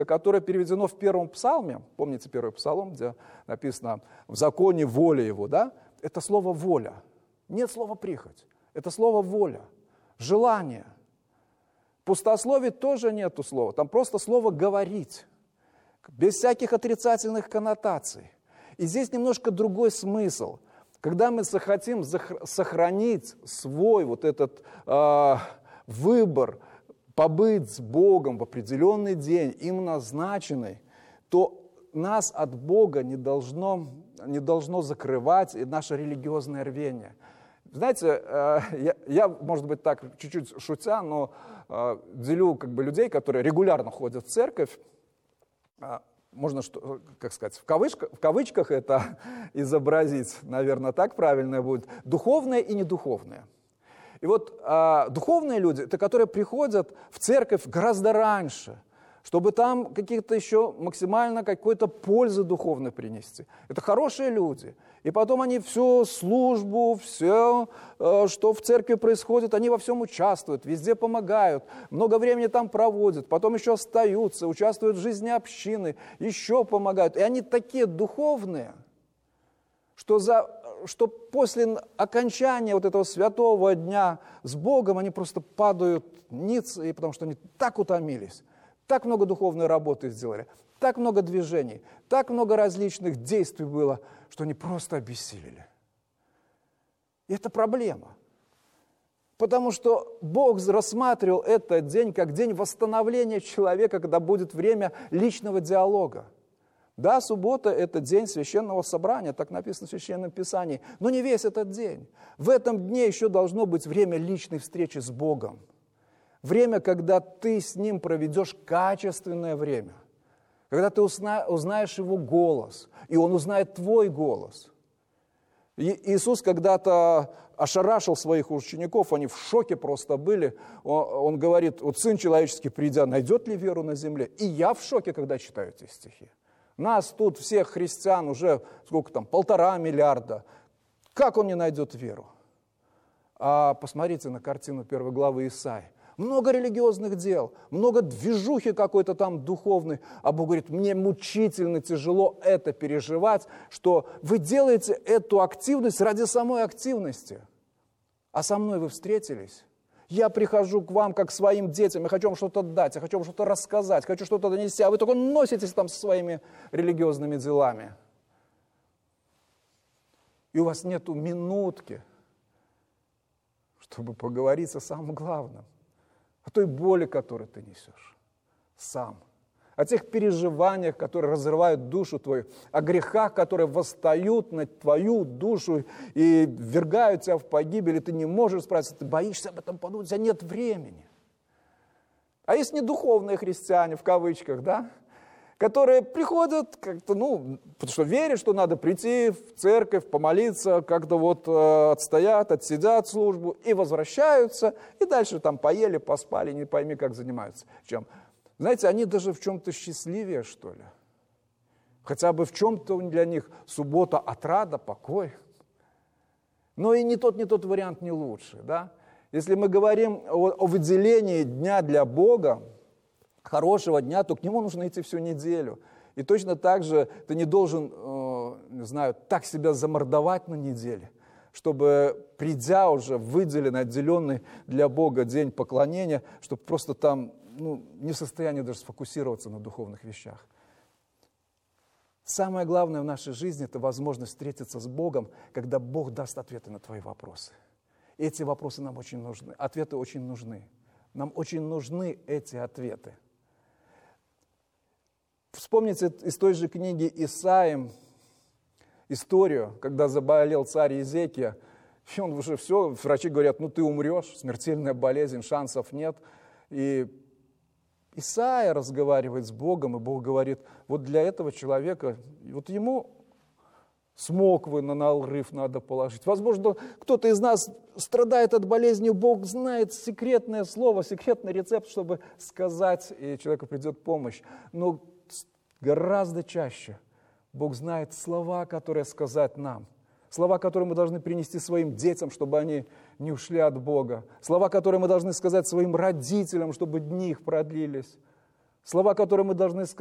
которое переведено в первом псалме, помните первый псалом, где написано «в законе воля его», да? Это слово «воля». Нет слова «прихоть». Это слово «воля», желание. В пустословии тоже нету слова. Там просто слово «говорить», без всяких отрицательных коннотаций. И здесь немножко другой смысл. Когда мы захотим сохранить свой вот этот выбор, побыть с Богом в определенный день, им назначенный, то нас от Бога не должно закрывать и наше религиозное рвение. Знаете, я, может быть, так чуть-чуть шутя, но делю людей, которые регулярно ходят в церковь, можно, как сказать, в кавычках это изобразить, наверное, так правильно будет, духовное и недуховное. И вот духовные люди, это которые приходят в церковь гораздо раньше, чтобы там какие-то еще максимально какой-то пользы духовной принести. Это хорошие люди. И потом они всю службу, все, что в церкви происходит, они во всем участвуют, везде помогают, много времени там проводят, потом еще остаются, участвуют в жизни общины, еще помогают. И они такие духовные, что после окончания вот этого святого дня с Богом они просто падают ниц, и потому что они так утомились, так много духовной работы сделали, так много движений, так много различных действий было, что они просто обессилели. И это проблема. Потому что Бог рассматривал этот день как день восстановления человека, когда будет время личного диалога. Да, суббота – это день священного собрания, так написано в Священном Писании, но не весь этот день. В этом дне еще должно быть время личной встречи с Богом. Время, когда ты с Ним проведешь качественное время. Когда ты узнаешь Его голос, и Он узнает твой голос. Иисус когда-то ошарашил своих учеников, они в шоке просто были. Он говорит, вот Сын Человеческий, придя, найдет ли веру на земле? И я в шоке, когда читаю эти стихи. Нас тут, всех христиан, уже, 1,5 миллиарда. Как он не найдет веру? А посмотрите на картину 1 главы Исаии. Много религиозных дел, много движухи какой-то там духовной. А Бог говорит, мне мучительно тяжело это переживать, что вы делаете эту активность ради самой активности. А со мной вы встретились. Я прихожу к вам как к своим детям, я хочу вам что-то дать, я хочу вам что-то рассказать, хочу что-то донести, а вы только носитесь там со своими религиозными делами. И у вас нету минутки, чтобы поговорить о самом главном, о той боли, которую ты несешь сам, о тех переживаниях, которые разрывают душу твою, о грехах, которые восстают на твою душу и ввергают тебя в погибель, и ты не можешь справиться, ты боишься об этом подумать, у тебя нет времени. А есть недуховные христиане, в кавычках, да, которые приходят как-то, потому что верят, что надо прийти в церковь, помолиться, как-то вот отстоят, отсидят службу и возвращаются, и дальше там поели, поспали, не пойми, как занимаются чем. Знаете, они даже в чем-то счастливее, что ли. Хотя бы в чем-то для них суббота отрада, покой. Но и ни тот вариант не лучше, да. Если мы говорим о выделении дня для Бога, хорошего дня, то к нему нужно идти всю неделю. И точно так же ты не должен, так себя замордовать на неделе, чтобы, придя уже в выделенный, отделенный для Бога день поклонения, чтобы просто там, не в состоянии даже сфокусироваться на духовных вещах. Самое главное в нашей жизни – это возможность встретиться с Богом, когда Бог даст ответы на твои вопросы. И эти вопросы нам очень нужны, ответы очень нужны. Нам очень нужны эти ответы. Вспомните из той же книги Исаии историю, когда заболел царь Иезекия, и он уже все, врачи говорят, ты умрешь, смертельная болезнь, шансов нет. И Исаия разговаривает с Богом, и Бог говорит, вот для этого человека, вот ему смоквы на нарыв надо положить. Возможно, кто-то из нас страдает от болезни, Бог знает секретное слово, секретный рецепт, чтобы сказать, и человеку придет помощь. Но гораздо чаще Бог знает слова, которые сказать нам. Слова, которые мы должны принести своим детям, чтобы они не ушли от Бога. Слова, которые мы должны сказать своим родителям, чтобы дни их продлились. Слова, которые мы должны сказать.